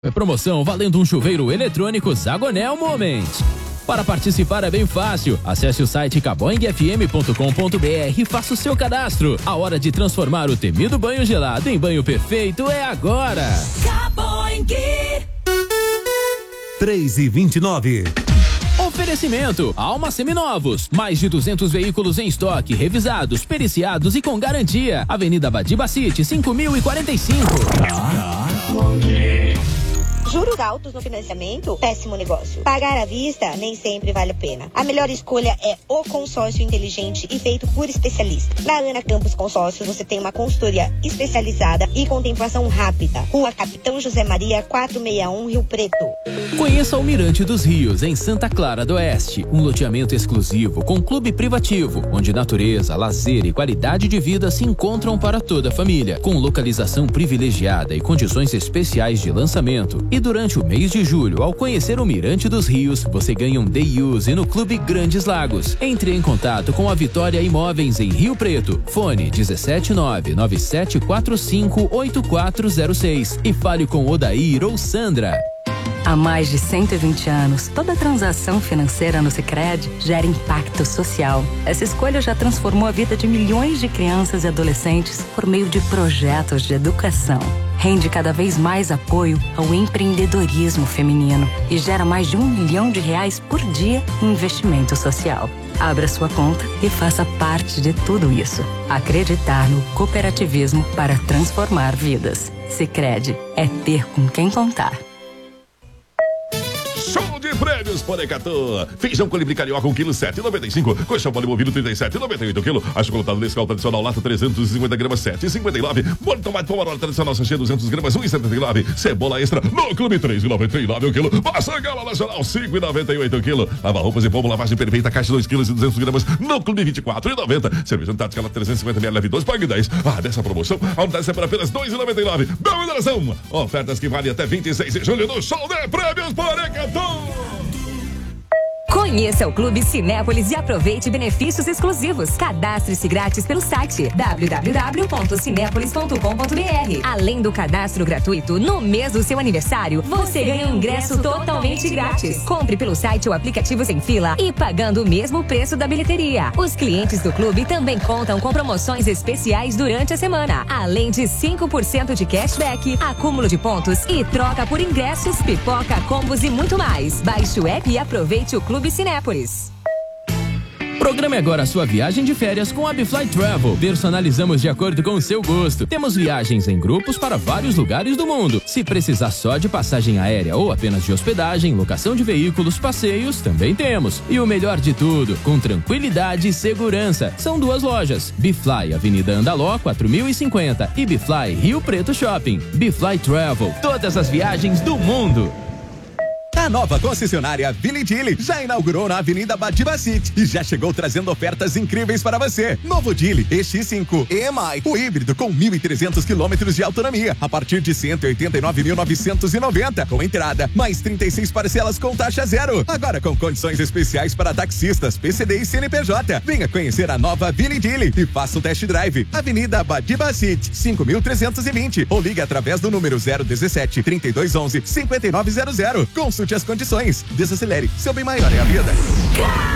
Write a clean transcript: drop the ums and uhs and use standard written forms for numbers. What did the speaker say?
Promoção valendo um chuveiro eletrônico Zagonel Moment. Para participar é bem fácil. Acesse o site caboingfm.com.br e faça o seu cadastro. A hora de transformar o temido banho gelado em banho perfeito é agora. Caboing 3h29. Oferecimento: Alma Seminovos. Mais de 200 veículos em estoque, revisados, periciados e com garantia. Avenida Badiba City, 5045. Juros altos no financiamento? Péssimo negócio. Pagar à vista nem sempre vale a pena. A melhor escolha é o consórcio inteligente e feito por especialista. Na Ana Campos Consórcios você tem uma consultoria especializada e contemplação rápida. Rua Capitão José Maria 461, Rio Preto. Conheça o Mirante dos Rios, em Santa Clara do Oeste. Um loteamento exclusivo com clube privativo, onde natureza, lazer e qualidade de vida se encontram para toda a família. Com localização privilegiada e condições especiais de lançamento. E durante o mês de julho, ao conhecer o Mirante dos Rios, você ganha um day use no Clube Grandes Lagos. Entre em contato com a Vitória Imóveis em Rio Preto. Fone 17997458406 e fale com Odair ou Sandra. Há mais de 120 anos, toda transação financeira no Sicredi gera impacto social. Essa escolha já transformou a vida de milhões de crianças e adolescentes por meio de projetos de educação. Rende cada vez mais apoio ao empreendedorismo feminino e gera mais de R$1 milhão por dia em investimento social. Abra sua conta e faça parte de tudo isso. Acreditar no cooperativismo para transformar vidas. Sicredi é ter com quem contar. Show de prêmios por Ecatu. Feijão colibri carioca 1 kg 7,95. Coxão mole movido 37,98 kg. Achocolatado Nescau tradicional lata 350 gramas 7,59. Molho de tomate pomarol tradicional sachê 200 gramas 1,79. Cebola extra no clube 3,99 o quilo. Passa gama nacional 5,98 o quilo. Lava roupas e pombo lavagem perfeita caixa 2 kg e 200 gramas no clube 24,90. Cerveja Antártica 350 ml leve 2 pague 10. Dessa promoção a unidade é por apenas 2,99. Bela mineração. Ofertas que valem até 26 de julho no show de prêmios por Ecatu. Conheça o Clube Cinépolis e aproveite benefícios exclusivos. Cadastre-se grátis pelo site www.cinepolis.com.br. Além do cadastro gratuito, no mês do seu aniversário, você ganha um ingresso totalmente grátis. Compre pelo site ou aplicativo sem fila e pagando o mesmo preço da bilheteria. Os clientes do clube também contam com promoções especiais durante a semana. Além de 5% de cashback, acúmulo de pontos e troca por ingressos, pipoca, combos e muito mais. Baixe o app e aproveite o Clube Cinépolis. Programe agora a sua viagem de férias com a Bifly Travel. Personalizamos de acordo com o seu gosto. Temos viagens em grupos para vários lugares do mundo. Se precisar só de passagem aérea ou apenas de hospedagem, locação de veículos, passeios, também temos. E o melhor de tudo, com tranquilidade e segurança. São 2 lojas. Bifly, Avenida Andaló, 4050 e Bifly Rio Preto Shopping. Bifly Travel. Todas as viagens do mundo. A nova concessionária Billy Dili já inaugurou na Avenida Badiba City e já chegou trazendo ofertas incríveis para você. Novo Dili EX5 EMI, o híbrido com 1.300 quilômetros de autonomia a partir de 189.990 com entrada, mais 36 parcelas com taxa zero. Agora com condições especiais para taxistas, PCD e CNPJ. Venha conhecer a nova Billy Dili e faça um test drive. Avenida Badiba City, 5.320 ou ligue através do número 017 3211 5900. Consulte as condições. Desacelere. Seu bem maior é a vida.